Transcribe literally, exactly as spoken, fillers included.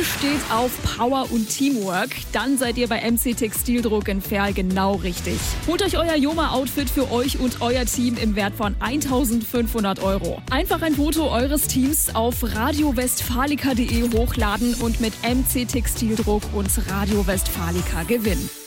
ihr steht auf Power und Teamwork, dann seid ihr bei M C Textildruck in Verl genau richtig. Holt euch euer Joma-Outfit für euch und euer Team im Wert von eintausendfünfhundert Euro. Einfach ein Foto eures Teams auf radio westfalica punkt de hochladen und mit M C Textildruck und Radio Westfalica gewinnen.